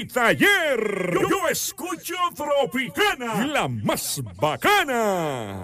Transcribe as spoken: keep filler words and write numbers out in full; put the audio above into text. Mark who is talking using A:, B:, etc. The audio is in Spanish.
A: taller. Yo, yo escucho Tropicana, la más bacana.